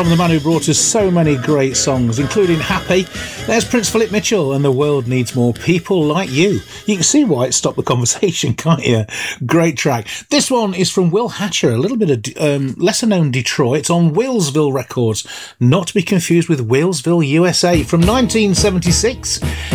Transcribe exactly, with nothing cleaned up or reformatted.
from the man who brought us so many great songs, including Happy. There's Prince Philip Mitchell and The World Needs More People Like You. You can see why it stopped the conversation, can't you? Great track. This one is from Will Hatcher, a little bit of um, lesser-known Detroit. It's on Wheelsville Records, not to be confused with Wheelsville, U S A, from nineteen seventy-six.